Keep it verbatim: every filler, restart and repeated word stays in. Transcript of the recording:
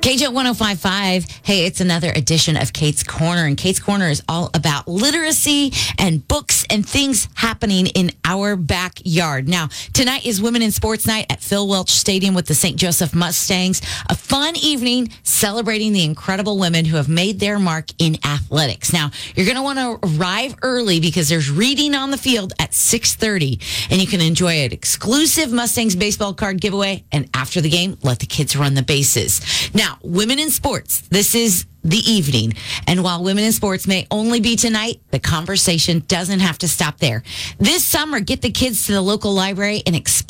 K J one oh five point five. Hey, it's another edition of Kate's Corner. And Kate's Corner is all about literacy and books and things happening in our backyard. Now, tonight is Women in Sports Night at Phil Welch Stadium with the Saint Joseph Mustangs. A fun evening celebrating the incredible women who have made their mark in athletics. Now, you're going to want to arrive early because there's reading on the field at six thirty. And you can enjoy an exclusive Mustangs baseball card giveaway. And after the game, let the kids run the bases. Now, Women in Sports, this is the evening. And while Women in Sports may only be tonight, the conversation doesn't have to stop there. This summer, get the kids to the local library and explore